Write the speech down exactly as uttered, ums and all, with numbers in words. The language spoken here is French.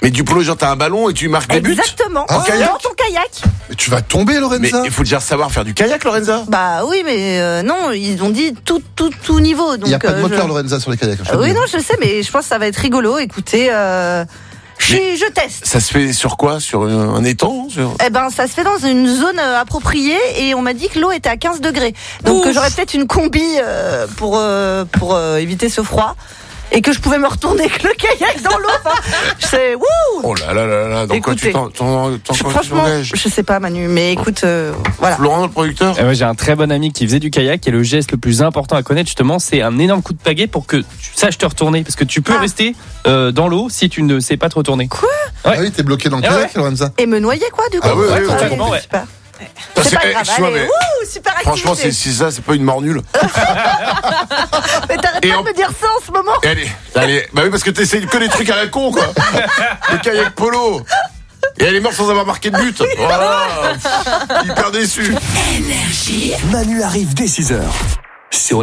Mais du polo, genre t'as un ballon et tu marques des buts. Exactement. En kayak. Dans ton kayak. Mais tu vas tomber, Mais Lorenza. il faut déjà savoir faire du kayak, Lorenza. Bah oui, mais euh, non, ils ont dit tout, tout, tout niveau. Donc, Il n'y a pas de euh, moteur, je... Lorenza, sur les kayaks. Euh, oui, non, je sais, mais je pense que ça va être rigolo. Écoutez, euh, je, Mais- je teste. Ça se fait sur quoi? Sur un, un étang sur... Eh ben, ça se fait dans une zone euh, appropriée et on m'a dit que l'eau était à quinze degrés. Donc Ouf. euh, j'aurais peut-être une combi euh, pour euh, pour euh, éviter ce froid et que je pouvais me retourner avec le kayak dans l'eau. Enfin, je sais, wouh. Oh là là là là, dans quoi tu Écoutez, t'en- t'en- t'en- Je- quoi tu franchement, t'engages? je sais pas, Manu, mais écoute, euh, voilà. Florent, le producteur. Et moi, j'ai un très bon ami qui faisait du kayak et le geste le plus important à connaître justement, c'est un énorme coup de pagaie pour que tu saches te retourner parce que tu peux Ah. rester euh, dans l'eau si tu ne sais pas te retourner. Quoi? Ah oui, t'es bloqué dans le Ah kayak, ouais. Lorenza. Et me noyer quoi, du coup? Ah oui, oui, Ouais, oui, ouais, totalement, ouais. super. Ça, C'est pas eh, grave, excuse-moi, allez, mais wouh, super activité. franchement, c'est, c'est ça, c'est pas une mort nulle. Mais t'arrêtes Et pas en- de me dire ça en ce moment. Et allez, allez, bah oui, parce que t'essayes que des trucs à la con, quoi. Le kayak polo. Et elle est morte sans avoir marqué de but. Voilà. Hyper déçu. Manu arrive dès six heures.